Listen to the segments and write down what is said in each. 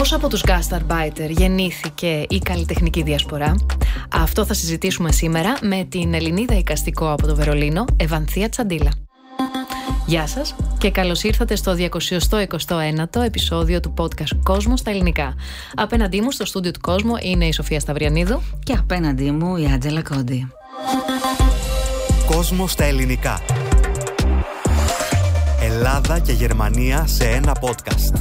Πώς από τους γκάσταρμπάιτερ γεννήθηκε η καλλιτεχνική διασπορά? Αυτό θα συζητήσουμε σήμερα με την Ελληνίδα εικαστικό από το Βερολίνο, Ευανθία Τσαντίλα. Γεια σας και καλώς ήρθατε στο 229ο επεισόδιο του podcast «Κόσμο στα ελληνικά». Απέναντί μου στο στούντιο του Κόσμου είναι η Σοφία Σταυριανίδου. Και απέναντί μου η Άντζελα Κόντι. Κόσμο στα ελληνικά. Ελλάδα και Γερμανία σε ένα podcast.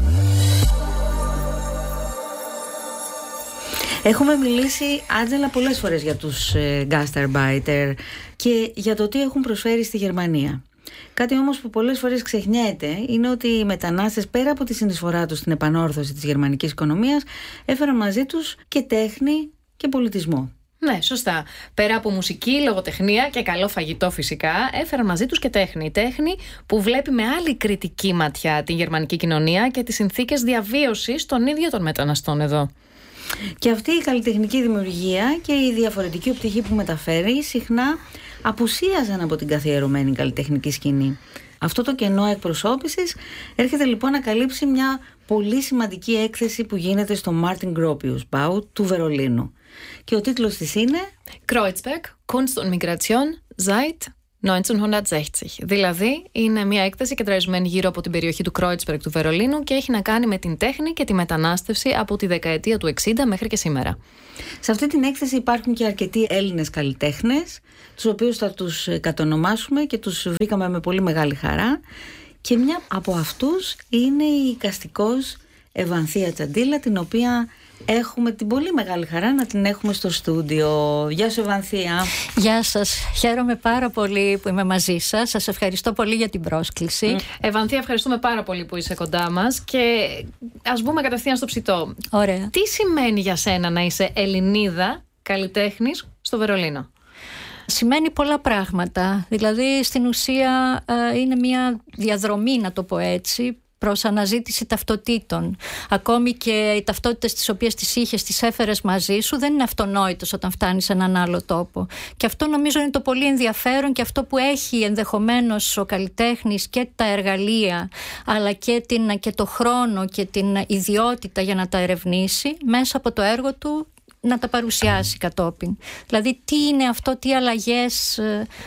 Έχουμε μιλήσει, Άντζελα, πολλές φορές για τους γκάσταρμπάιτερ και για το τι έχουν προσφέρει στη Γερμανία. Κάτι όμως που πολλές φορές ξεχνιέται είναι ότι οι μετανάστες, πέρα από τη συνεισφορά τους στην επανόρθωση της γερμανικής οικονομίας, έφεραν μαζί τους και τέχνη και πολιτισμό. Ναι, σωστά. Πέρα από μουσική, λογοτεχνία και καλό φαγητό φυσικά, έφεραν μαζί τους και τέχνη. Τέχνη που βλέπει με άλλη κριτική ματιά την γερμανική κοινωνία και τις συνθήκες διαβίωσης των ίδιων των μεταναστών εδώ. Και αυτή η καλλιτεχνική δημιουργία και η διαφορετική οπτική που μεταφέρει συχνά απουσίαζαν από την καθιερωμένη καλλιτεχνική σκηνή. Αυτό το κενό εκπροσώπησης έρχεται λοιπόν να καλύψει μια πολύ σημαντική έκθεση που γίνεται στο Martin Gropius Bau του Βερολίνου. Και ο τίτλος της είναι Kreuzberg, Kunst und Migration seit 1960. Δηλαδή είναι μια έκθεση κεντραρισμένη γύρω από την περιοχή του Kreuzberg του Βερολίνου και έχει να κάνει με την τέχνη και τη μετανάστευση από τη δεκαετία του 60 μέχρι και σήμερα. Σε αυτή την έκθεση υπάρχουν και αρκετοί Έλληνες καλλιτέχνες, τους οποίους θα τους κατονομάσουμε και τους βρήκαμε με πολύ μεγάλη χαρά. Και μια από αυτούς είναι η εικαστικός Ευανθία Τσαντίλα, την οποία έχουμε την πολύ μεγάλη χαρά να την έχουμε στο στούντιο. Γεια σου, Ευανθία. Γεια σας. Χαίρομαι πάρα πολύ που είμαι μαζί σας. Σας ευχαριστώ πολύ για την πρόσκληση. Ευανθία, ευχαριστούμε πάρα πολύ που είσαι κοντά μας και ας μπούμε κατευθείαν στο ψητό. Ωραία. Τι σημαίνει για σένα να είσαι Ελληνίδα καλλιτέχνης στο Βερολίνο? Σημαίνει πολλά πράγματα. Δηλαδή στην ουσία είναι μια διαδρομή, να το πω έτσι, προς αναζήτηση ταυτοτήτων. Ακόμη και οι ταυτότητες τις οποίες τις είχες, τις έφερες μαζί σου, δεν είναι αυτονόητος όταν φτάνεις σε έναν άλλο τόπο. Και αυτό νομίζω είναι το πολύ ενδιαφέρον και αυτό που έχει ενδεχομένως ο καλλιτέχνης και τα εργαλεία, αλλά και το χρόνο και την ιδιότητα για να τα ερευνήσει μέσα από το έργο του, να τα παρουσιάσει κατόπιν. Δηλαδή τι είναι αυτό, τι αλλαγές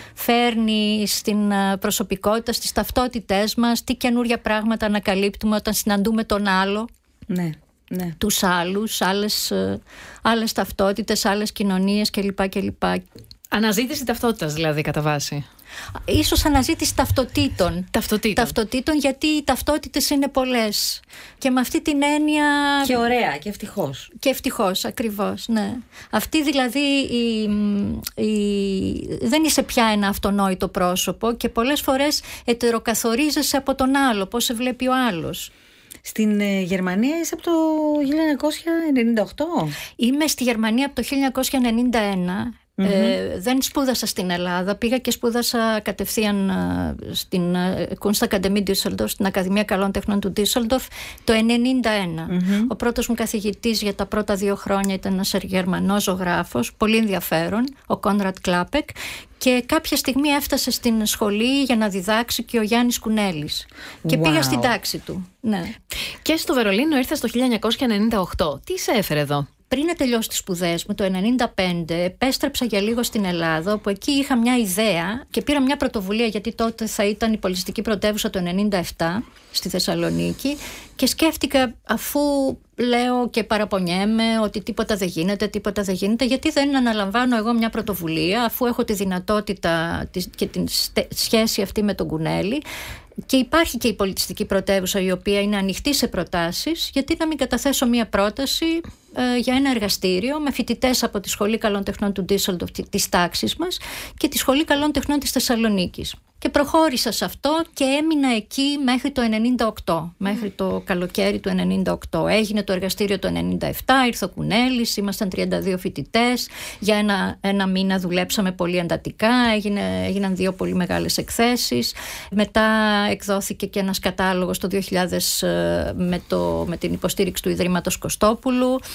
φέρνει στην προσωπικότητα, στις ταυτότητές μας, τι καινούρια πράγματα ανακαλύπτουμε όταν συναντούμε τον άλλο, ναι. τους άλλους, άλλες ταυτότητες, άλλες κοινωνίες κλπ. Αναζήτηση ταυτότητας δηλαδή κατά βάση. Ίσως αναζήτηση ταυτοτήτων, γιατί οι ταυτότητες είναι πολλές. Και με αυτή την έννοια. Και ωραία, και ευτυχώς. Και ευτυχώς, ακριβώς, ναι. Αυτή δηλαδή δεν είσαι πια ένα αυτονόητο πρόσωπο και πολλές φορές ετεροκαθορίζεσαι από τον άλλο, πώς σε βλέπει ο άλλος. Στην Γερμανία είσαι από το 1998. Είμαι στη Γερμανία από το 1991. Δεν σπούδασα στην Ελλάδα, πήγα και σπούδασα κατευθείαν στην Kunstakademie Düsseldorf, στην Ακαδημία Καλών Τεχνών του Düsseldorf το 1991. Ο πρώτος μου καθηγητής για τα πρώτα 2 χρόνια ήταν ένας Γερμανός ζωγράφος, πολύ ενδιαφέρον, ο Κόνραντ Κλάπεκ. Και κάποια στιγμή έφτασε στην σχολή για να διδάξει και ο Γιάννης Κουνέλης. Και πήγα στην τάξη του. Ναι. Και στο Βερολίνο ήρθες το 1998. Τι σε έφερε εδώ? Πριν να τελειώσω τις σπουδές μου, το 1995, επέστρεψα για λίγο στην Ελλάδα, όπου εκεί είχα μια ιδέα και πήρα μια πρωτοβουλία, γιατί τότε θα ήταν η πολιτιστική πρωτεύουσα το 1997 στη Θεσσαλονίκη, και σκέφτηκα, αφού λέω και παραπονιέμαι ότι τίποτα δεν γίνεται, γιατί δεν αναλαμβάνω εγώ μια πρωτοβουλία, αφού έχω τη δυνατότητα και την σχέση αυτή με τον Κουνέλη. Και υπάρχει και η πολιτιστική πρωτεύουσα, η οποία είναι ανοιχτή σε προτάσεις, γιατί να μην καταθέσω μία πρόταση για ένα εργαστήριο με φοιτητές από τη Σχολή Καλών Τεχνών του Düsseldorf της τάξης μας και τη Σχολή Καλών Τεχνών της Θεσσαλονίκης. Και προχώρησα σε αυτό και έμεινα εκεί μέχρι το 98, μέχρι το καλοκαίρι του 98. Έγινε το εργαστήριο το 97, ήρθε ο Κουνέλης, ήμασταν 32 φοιτητές. Για ένα μήνα δουλέψαμε πολύ εντατικά, έγιναν 2 πολύ μεγάλες εκθέσεις. Μετά εκδόθηκε και ένας κατάλογος το 2000 με την υποστήριξη του Ιδρύματος Κωστόπουλου.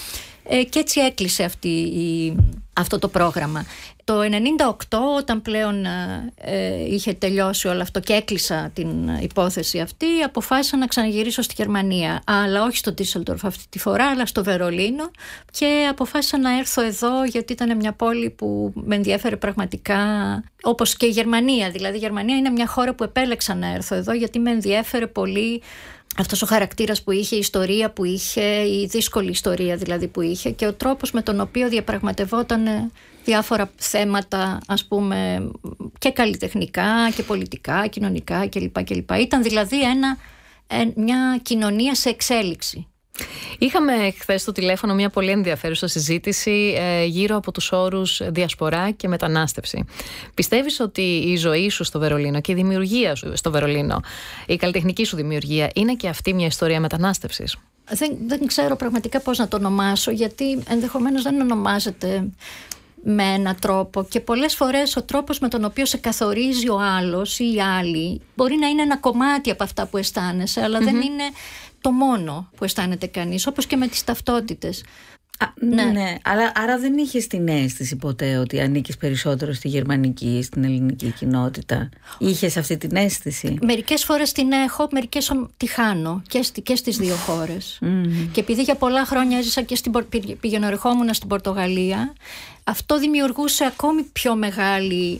και έτσι έκλεισε αυτό το πρόγραμμα. Το 1998, όταν πλέον είχε τελειώσει όλο αυτό και έκλεισα την υπόθεση αυτή, αποφάσισα να ξαναγυρίσω στη Γερμανία, αλλά όχι στο Ντίσσελντορφ αυτή τη φορά, αλλά στο Βερολίνο, και αποφάσισα να έρθω εδώ γιατί ήταν μια πόλη που με ενδιέφερε πραγματικά, όπως και η Γερμανία. Δηλαδή η Γερμανία είναι μια χώρα που επέλεξα να έρθω εδώ γιατί με ενδιέφερε πολύ αυτός ο χαρακτήρας που είχε, η ιστορία που είχε, η δύσκολη ιστορία δηλαδή που είχε, και ο τρόπος με τον οποίο διαπραγματευόταν διάφορα θέματα, ας πούμε, και καλλιτεχνικά και πολιτικά, κοινωνικά κλπ. Ήταν δηλαδή μια κοινωνία σε εξέλιξη. Είχαμε χθες στο τηλέφωνο μια πολύ ενδιαφέρουσα συζήτηση γύρω από τους όρους διασπορά και μετανάστευση. Πιστεύεις ότι η ζωή σου στο Βερολίνο και η δημιουργία σου στο Βερολίνο, η καλλιτεχνική σου δημιουργία, είναι και αυτή μια ιστορία μετανάστευσης? Δεν ξέρω πραγματικά πώς να το ονομάσω, γιατί ενδεχομένως δεν ονομάζεται με έναν τρόπο, και πολλές φορές ο τρόπος με τον οποίο σε καθορίζει ο άλλος ή η άλλη μπορεί να είναι ένα κομμάτι από αυτά που αισθάνεσαι, αλλά δεν είναι το μόνο που αισθάνεται κανείς, όπως και με τις ταυτότητες. Ναι, αλλά άρα δεν είχες την αίσθηση ποτέ ότι ανήκεις περισσότερο στη γερμανική ή στην ελληνική κοινότητα? Είχες αυτή την αίσθηση? Μερικές φορές την έχω, μερικές τη χάνω και στις δύο χώρες. Και επειδή για πολλά χρόνια έζησα και πηγαινοερχόμουν στην Πορτογαλία, αυτό δημιουργούσε ακόμη πιο μεγάλη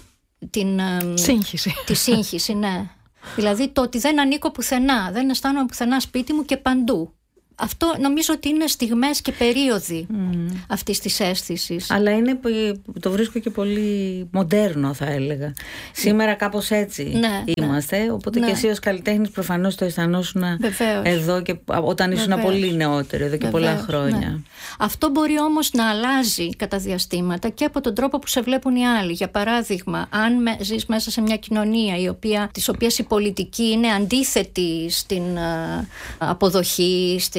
τη σύγχυση, ναι. Δηλαδή το ότι δεν ανήκω πουθενά, δεν αισθάνομαι πουθενά σπίτι μου και παντού. Αυτό νομίζω ότι είναι στιγμές και περίοδοι αυτής της αίσθησης. Αλλά το βρίσκω και πολύ μοντέρνο, θα έλεγα. Σήμερα κάπως έτσι είμαστε. Οπότε και εσύ ως καλλιτέχνης προφανώς το αισθανόσουν εδώ και όταν ήσουν πολύ νεότερο, εδώ και πολλά χρόνια. Ναι. Αυτό μπορεί όμως να αλλάζει κατά διαστήματα και από τον τρόπο που σε βλέπουν οι άλλοι. Για παράδειγμα, αν ζεις μέσα σε μια κοινωνία της οποίας η πολιτική είναι αντίθετη στην αποδοχή, στην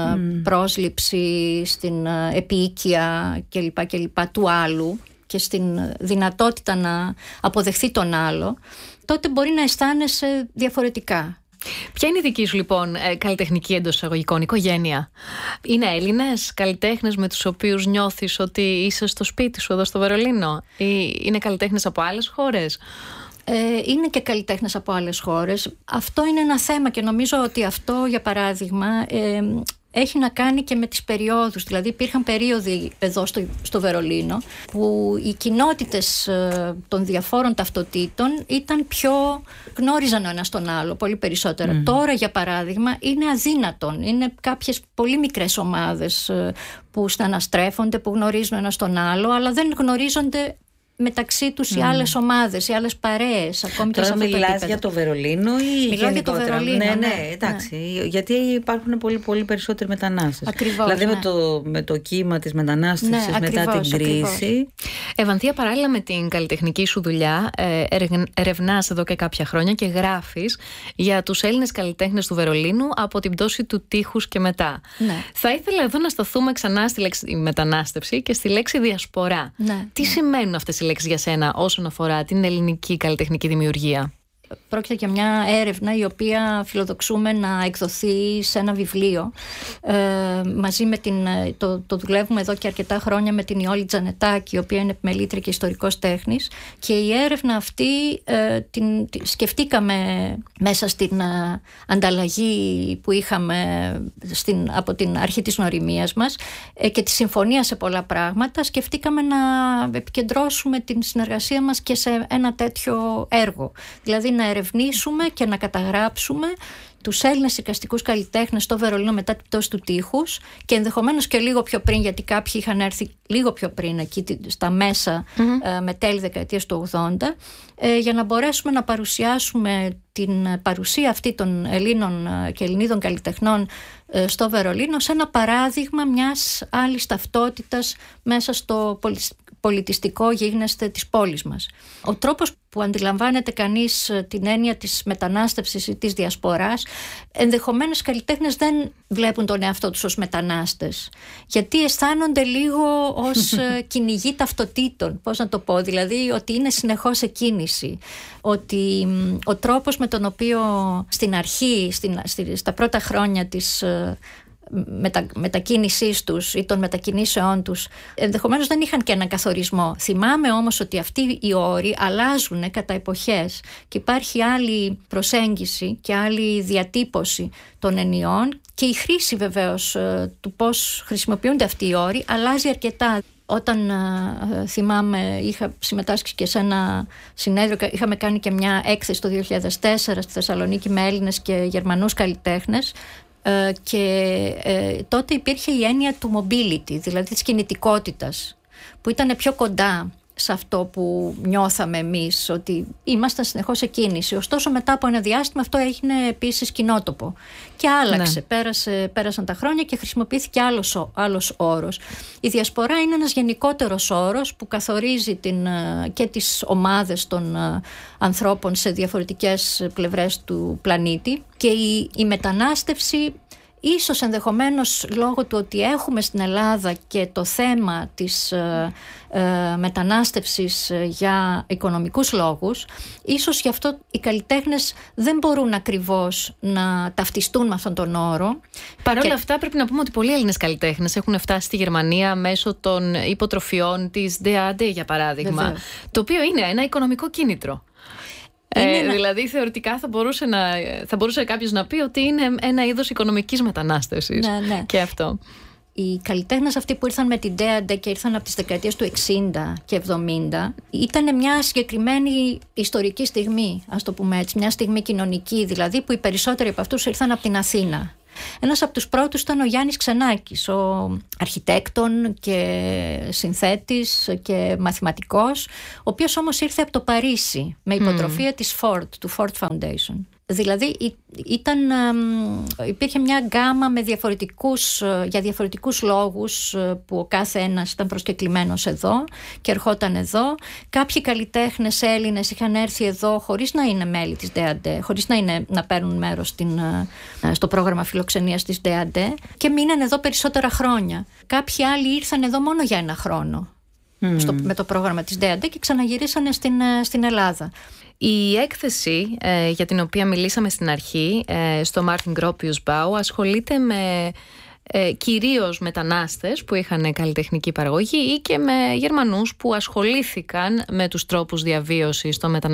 πρόσληψη, στην επίοικια κλπ. Του άλλου και στην δυνατότητα να αποδεχθεί τον άλλο, τότε μπορεί να αισθάνεσαι διαφορετικά. Ποια είναι η δική σου λοιπόν καλλιτεχνική εντός εισαγωγικών οικογένεια? Είναι Έλληνες καλλιτέχνες με τους οποίους νιώθεις ότι είσαι στο σπίτι σου εδώ στο Βερολίνο, ή είναι καλλιτέχνες από άλλες χώρες? Είναι και καλλιτέχνες από άλλες χώρες. Αυτό είναι ένα θέμα και νομίζω ότι αυτό, για παράδειγμα, έχει να κάνει και με τις περιόδους. Δηλαδή υπήρχαν περίοδοι εδώ στο Βερολίνο που οι κοινότητες των διαφόρων ταυτοτήτων ήταν γνώριζαν ο ένας τον άλλο πολύ περισσότερα. Τώρα, για παράδειγμα, είναι αδύνατον. Είναι κάποιες πολύ μικρές ομάδες που σταναστρέφονται, που γνωρίζουν ο ένας τον άλλο, αλλά δεν γνωρίζονται μεταξύ τους οι άλλες ομάδες, οι άλλες παρέες, ακόμη και σε αυτό το επίπεδο. Μιλάς για το Βερολίνο ή μιλάω για το Βερολίνο? Ναι, εντάξει. Γιατί υπάρχουν πολύ περισσότεροι μετανάστες. Ακριβώς, δηλαδή με το κύμα της μετανάστευσης μετά την κρίση. Ευανθία, παράλληλα με την καλλιτεχνική σου δουλειά, ερευνάς εδώ και κάποια χρόνια και γράφεις για τους Έλληνες καλλιτέχνες του Βερολίνου από την πτώση του τείχους και μετά. Ναι. Θα ήθελα εδώ να σταθούμε ξανά στη λέξη μετανάστευση και στη λέξη διασπορά. Ναι. Τι σημαίνουν αυτές οι λέξεις για σένα όσον αφορά την ελληνική καλλιτεχνική δημιουργία? Πρόκειται για μια έρευνα η οποία φιλοδοξούμε να εκδοθεί σε ένα βιβλίο. Μαζί με το δουλεύουμε εδώ και αρκετά χρόνια με την Ιόλη Τζανετάκη, η οποία είναι επιμελήτρια και ιστορικός τέχνης, και η έρευνα αυτή σκεφτήκαμε μέσα στην ανταλλαγή που είχαμε από την αρχή της γνωριμίας μας και τη συμφωνία σε πολλά πράγματα. Σκεφτήκαμε να επικεντρώσουμε την συνεργασία μας και σε ένα τέτοιο έργο. Δηλαδή να ερευνήσουμε και να καταγράψουμε τους Έλληνες εικαστικούς καλλιτέχνες στο Βερολίνο μετά την πτώση του τείχους και ενδεχομένως και λίγο πιο πριν, γιατί κάποιοι είχαν έρθει λίγο πιο πριν εκεί στα μέσα με τέλη δεκαετίας του 80, για να μπορέσουμε να παρουσιάσουμε την παρουσία αυτή των Ελλήνων και Ελληνίδων καλλιτεχνών στο Βερολίνο σε ένα παράδειγμα μιας άλλης ταυτότητας μέσα στο πολιτιστικό γίγνεσθε της πόλης μας. Ο τρόπος που αντιλαμβάνεται κανείς την έννοια της μετανάστευσης ή της διασποράς, ενδεχομένως οι καλλιτέχνες δεν βλέπουν τον εαυτό τους ως μετανάστες, γιατί αισθάνονται λίγο ως κυνηγοί ταυτοτήτων. Πώς να το πω, δηλαδή ότι είναι συνεχώς σε κίνηση. Ότι ο τρόπος με τον οποίο στην αρχή, στα πρώτα χρόνια της μετακίνησής τους ή των μετακινήσεών τους, ενδεχομένως δεν είχαν και έναν καθορισμό. Θυμάμαι όμως ότι αυτοί οι όροι αλλάζουν κατά εποχές και υπάρχει άλλη προσέγγιση και άλλη διατύπωση των ενιών και η χρήση βεβαίως του πώς χρησιμοποιούνται αυτοί οι όροι αλλάζει αρκετά. Όταν θυμάμαι είχα συμμετάσχει και σε ένα συνέδριο, είχαμε κάνει και μια έκθεση το 2004 στη Θεσσαλονίκη με Έλληνες και Γερμανούς καλλιτέχνες και τότε υπήρχε η έννοια του mobility, δηλαδή της κινητικότητας, που ήταν πιο κοντά σε αυτό που νιώθαμε εμείς, ότι ήμασταν συνεχώς σε κίνηση. Ωστόσο μετά από ένα διάστημα αυτό έγινε επίσης κοινότοπο και άλλαξε, πέρασαν τα χρόνια και χρησιμοποιήθηκε άλλος όρος. Η διασπορά είναι ένας γενικότερος όρος που καθορίζει και τις ομάδες των ανθρώπων σε διαφορετικές πλευρές του πλανήτη, και η μετανάστευση, ίσως ενδεχομένως λόγω του ότι έχουμε στην Ελλάδα και το θέμα της μετανάστευσης για οικονομικούς λόγους, ίσως γι' αυτό οι καλλιτέχνες δεν μπορούν ακριβώς να ταυτιστούν με αυτόν τον όρο. Παρ' όλα αυτά πρέπει να πούμε ότι πολλοί Έλληνες καλλιτέχνες έχουν φτάσει στη Γερμανία μέσω των υποτροφιών της DAAD, για παράδειγμα. Βεβαίως. Το οποίο είναι ένα οικονομικό κίνητρο. Δηλαδή θεωρητικά θα μπορούσε κάποιος να πει ότι είναι ένα είδος οικονομικής μετανάστευσης. Ναι. Και αυτό. Οι καλλιτέχνες αυτοί που ήρθαν με την DAAD και ήρθαν από τις δεκαετίες του 60 και 70 ήταν μια συγκεκριμένη ιστορική στιγμή, ας το πούμε έτσι, μια στιγμή κοινωνική δηλαδή, που οι περισσότεροι από αυτούς ήρθαν από την Αθήνα. Ένας από τους πρώτους ήταν ο Γιάννης Ξενάκης, ο αρχιτέκτον και συνθέτης και μαθηματικός, ο οποίος όμως ήρθε από το Παρίσι με υποτροφία της Ford, του Ford Foundation. Δηλαδή υπήρχε μια γκάμα για διαφορετικούς λόγους που ο κάθε ένας ήταν προσκεκλημένος εδώ και ερχόταν εδώ. Κάποιοι καλλιτέχνες Έλληνες είχαν έρθει εδώ χωρίς να είναι μέλη της DAAD, χωρίς να παίρνουν μέρος στο πρόγραμμα φιλοξενίας της DAAD και μείναν εδώ περισσότερα χρόνια. Κάποιοι άλλοι ήρθαν εδώ μόνο για ένα χρόνο με το πρόγραμμα της DAAD και ξαναγυρίσανε στην Ελλάδα. Η έκθεση για την οποία μιλήσαμε στην αρχή στο Μάρτιν Γκρόπιους Μπάου ασχολείται με κυρίως μετανάστες που είχαν καλλιτεχνική παραγωγή ή και με Γερμανούς που ασχολήθηκαν με τους τρόπους διαβίωσης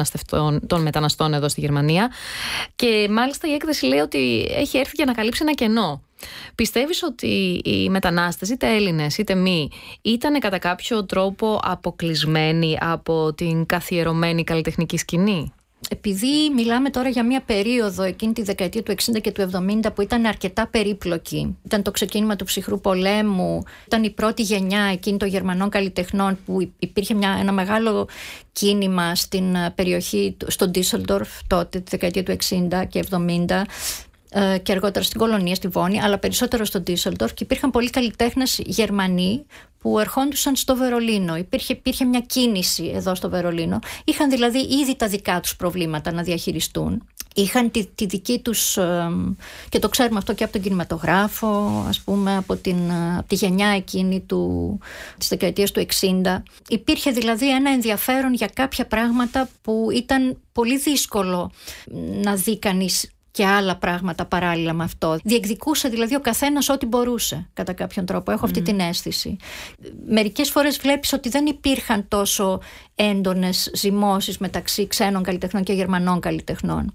των μεταναστών εδώ στη Γερμανία, και μάλιστα η έκθεση λέει ότι έχει έρθει για να καλύψει ένα κενό. Πιστεύεις ότι οι μετανάστες, είτε Έλληνες είτε μη, ήταν κατά κάποιο τρόπο αποκλεισμένοι από την καθιερωμένη καλλιτεχνική σκηνή? Επειδή μιλάμε τώρα για μια περίοδο εκείνη τη δεκαετία του 60 και του 70 που ήταν αρκετά περίπλοκη, ήταν το ξεκίνημα του ψυχρού πολέμου, ήταν η πρώτη γενιά εκείνη των Γερμανών καλλιτεχνών που υπήρχε ένα μεγάλο κίνημα στην περιοχή, στο Ντίσσελντορφ τότε, τη δεκαετία του 60 και 70, και αργότερα στην Κολονία, στη Βόνη, αλλά περισσότερο στο Ντίσσελντορφ, και υπήρχαν πολλοί καλλιτέχνες Γερμανοί που ερχόντουσαν στο Βερολίνο. Υπήρχε μια κίνηση εδώ στο Βερολίνο. Είχαν δηλαδή ήδη τα δικά τους προβλήματα να διαχειριστούν. Είχαν τη δική τους, και το ξέρουμε αυτό και από τον κινηματογράφο, ας πούμε, από τη γενιά εκείνη της δεκαετίας του 60. Υπήρχε δηλαδή ένα ενδιαφέρον για κάποια πράγματα που ήταν πολύ δύσκολο να δει κανείς και άλλα πράγματα παράλληλα με αυτό. Διεκδικούσε δηλαδή ο καθένας ό,τι μπορούσε κατά κάποιον τρόπο. Έχω αυτή την αίσθηση. Μερικές φορές βλέπεις ότι δεν υπήρχαν τόσο έντονες ζυμώσεις μεταξύ ξένων καλλιτεχνών και Γερμανών καλλιτεχνών.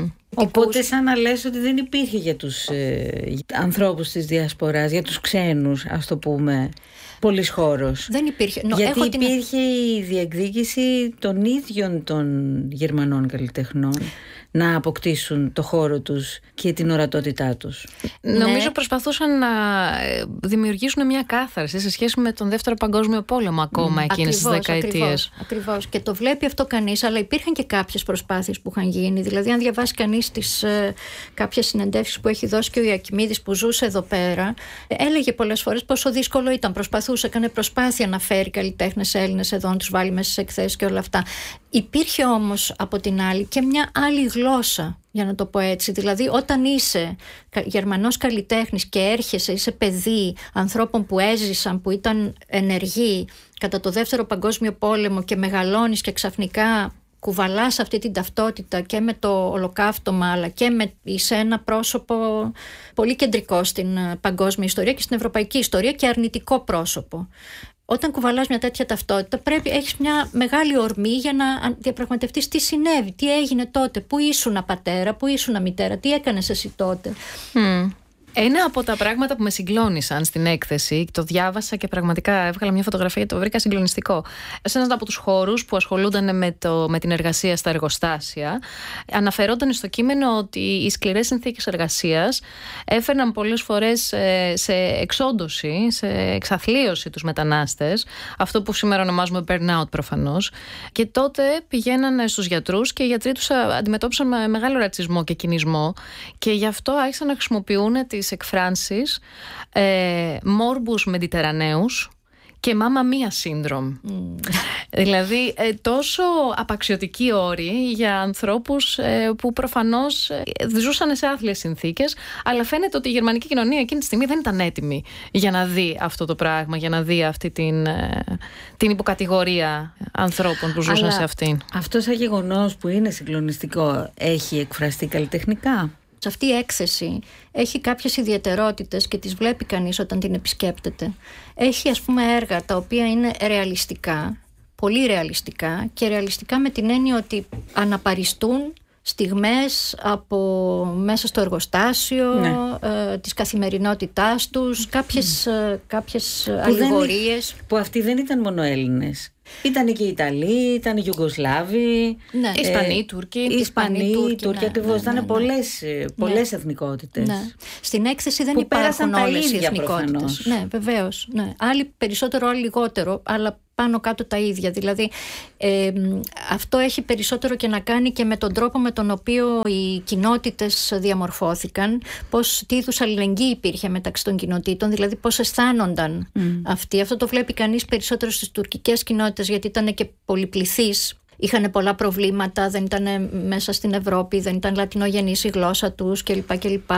Οπότε σαν να λες ότι δεν υπήρχε για τους ανθρώπους της διασποράς, για τους ξένους, ας το πούμε, πολύς χώρος. Δεν υπήρχε. Γιατί υπήρχε η διεκδίκηση των ίδιων των Γερμανών καλλιτεχνών να αποκτήσουν το χώρο τους και την ορατότητά τους. Νομίζω προσπαθούσαν να δημιουργήσουν μια κάθαρση σε σχέση με τον Δεύτερο Παγκόσμιο Πόλεμο ακόμα εκείνες τις δεκαετίες. Ακριβώς. Και το βλέπει αυτό κανείς, αλλά υπήρχαν και κάποιες προσπάθειες που είχαν γίνει. Δηλαδή, αν διαβάσει κανείς κάποιες συνεντεύξεις που έχει δώσει και ο Ιακημίδης που ζούσε εδώ πέρα, έλεγε πολλές φορές πόσο δύσκολο ήταν. Έκανε προσπάθεια να φέρει καλλιτέχνες Έλληνες εδώ, να τους βάλει μέσα σε εκθέσεις και όλα αυτά. Υπήρχε όμως από την άλλη και μια άλλη γλώσσα, για να το πω έτσι. Δηλαδή, όταν είσαι Γερμανός καλλιτέχνης και έρχεσαι, είσαι παιδί ανθρώπων που έζησαν, που ήταν ενεργοί κατά το Δεύτερο Παγκόσμιο Πόλεμο και μεγαλώνεις και ξαφνικά κουβαλάς αυτή την ταυτότητα και με το ολοκαύτωμα, αλλά και σε ένα πρόσωπο πολύ κεντρικό στην παγκόσμια ιστορία και στην ευρωπαϊκή ιστορία και αρνητικό πρόσωπο. Όταν κουβαλάς μια τέτοια ταυτότητα, έχεις μια μεγάλη ορμή για να διαπραγματευτείς τι συνέβη, τι έγινε τότε, πού ήσουνα πατέρα, πού ήσουνα μητέρα, τι έκανες εσύ τότε. Ένα από τα πράγματα που με συγκλώνησαν στην έκθεση, το διάβασα και πραγματικά έβγαλα μια φωτογραφία και το βρήκα συγκλονιστικό. Σε έναν από τους χώρους που ασχολούνταν με την εργασία στα εργοστάσια, αναφερόταν στο κείμενο ότι οι σκληρές συνθήκες εργασίας έφερναν πολλές φορές σε εξόντωση, σε εξαθλίωση τους μετανάστες, αυτό που σήμερα ονομάζουμε burnout προφανώς. Και τότε πηγαίναν στους γιατρούς και οι γιατροί τους αντιμετώπισαν με μεγάλο ρατσισμό και κινησμό, και γι' αυτό άρχισαν να χρησιμοποιούν τις εκφράνσεις morbus mediterraneus και Mamma Mia syndrome. Δηλαδή τόσο απαξιωτικοί όροι για ανθρώπους που προφανώς ζούσαν σε άθλιες συνθήκες, αλλά φαίνεται ότι η γερμανική κοινωνία εκείνη τη στιγμή δεν ήταν έτοιμη για να δει αυτό το πράγμα, για να δει αυτή την υποκατηγορία ανθρώπων που ζούσαν σε αυτήν. Αυτό σαν γεγονός που είναι συγκλονιστικό έχει εκφραστεί καλλιτεχνικά? Αυτή η έκθεση έχει κάποιες ιδιαιτερότητες και τις βλέπει κανείς όταν την επισκέπτεται. Έχει ας πούμε έργα τα οποία είναι ρεαλιστικά, πολύ ρεαλιστικά, και ρεαλιστικά με την έννοια ότι αναπαριστούν στιγμές από μέσα στο εργοστάσιο, της καθημερινότητάς τους, κάποιες αλληγορίες. Που αυτοί δεν ήταν μόνο Έλληνες. Ήταν και Ιταλοί, ήταν Ιουγκοσλάβοι, Ισπανοί, Τούρκοι. Ισπανοί, Τούρκοι, ακριβώς. Ήταν πολλές εθνικότητες. Ναι. Στην έκθεση δεν υπάρχουν όλες οι εθνικότητες. Ναι, βεβαίως. Ναι. Άλλοι περισσότερο, άλλοι λιγότερο, αλλά πάνω κάτω τα ίδια. Δηλαδή αυτό έχει περισσότερο και να κάνει και με τον τρόπο με τον οποίο οι κοινότητες διαμορφώθηκαν, τι είδους αλληλεγγύη υπήρχε μεταξύ των κοινοτήτων, δηλαδή πώς αισθάνονταν αυτοί. Αυτό το βλέπει κανείς περισσότερο στις τουρκικές κοινότητες, γιατί ήταν και πολυπληθείς. Είχαν πολλά προβλήματα, δεν ήταν μέσα στην Ευρώπη, δεν ήταν λατινογενής η γλώσσα τους κλπ.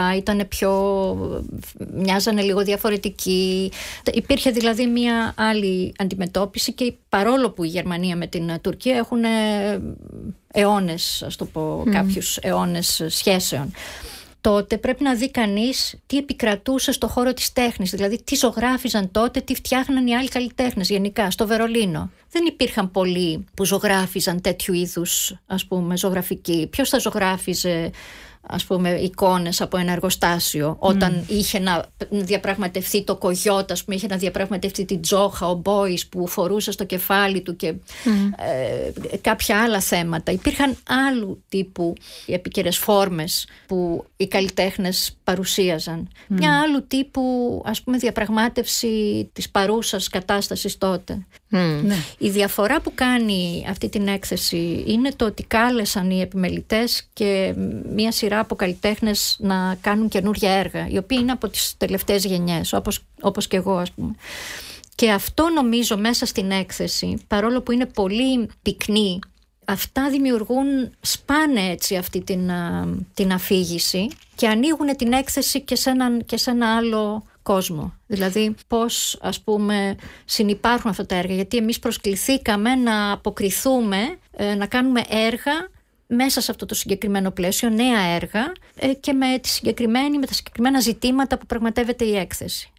Μοιάζανε λίγο διαφορετικοί. Υπήρχε δηλαδή μια άλλη αντιμετώπιση, και παρόλο που η Γερμανία με την Τουρκία έχουν αιώνες, ας το πω, κάποιους αιώνες σχέσεων, τότε πρέπει να δει κανείς τι επικρατούσε στο χώρο της τέχνης, δηλαδή τι ζωγράφιζαν τότε, τι φτιάχναν οι άλλοι καλλιτέχνες γενικά. Στο Βερολίνο δεν υπήρχαν πολλοί που ζωγράφιζαν τέτοιου είδους, ας πούμε, ζωγραφική. Ποιος θα ζωγράφιζε, ας πούμε, εικόνες από ένα εργοστάσιο όταν είχε να διαπραγματευτεί το κογιότ, ας πούμε, είχε να διαπραγματευτεί την τζόχα, ο Μπόης που φορούσε στο κεφάλι του και κάποια άλλα θέματα. Υπήρχαν άλλου τύπου επίκαιρες φόρμες που οι καλλιτέχνες παρουσίαζαν. Μια άλλου τύπου, ας πούμε, διαπραγμάτευση της παρούσας κατάστασης τότε. Ναι. Η διαφορά που κάνει αυτή την έκθεση είναι το ότι κάλεσαν οι επιμελητές και μια σειρά από καλλιτέχνες να κάνουν καινούργια έργα, οι οποίοι είναι από τις τελευταίες γενιές, όπως και εγώ, ας πούμε. Και αυτό νομίζω μέσα στην έκθεση, παρόλο που είναι πολύ πυκνή, αυτά σπάνε έτσι αυτή την αφήγηση και ανοίγουν την έκθεση και σε ένα άλλο κόσμο. Δηλαδή πώς, ας πούμε, συνυπάρχουν αυτά τα έργα, γιατί εμείς προσκληθήκαμε να αποκριθούμε, να κάνουμε έργα μέσα σε αυτό το συγκεκριμένο πλαίσιο, νέα έργα, και με τα συγκεκριμένα ζητήματα που πραγματεύεται η έκθεση.